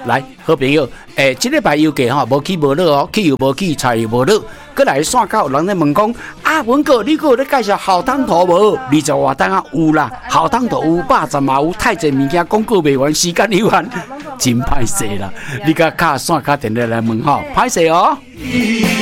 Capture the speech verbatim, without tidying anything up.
来，好朋友，诶、欸，这礼拜油价吼无起无落哦，去又无起，菜又无落，过来线口有人在问讲，啊，文哥，你给我咧介绍好汤头无？二十外档啊有啦，好汤头有，百十嘛有，太济物件广告卖完，时间有限，真歹势啦！你甲卡线卡电话来问吼，歹势哦。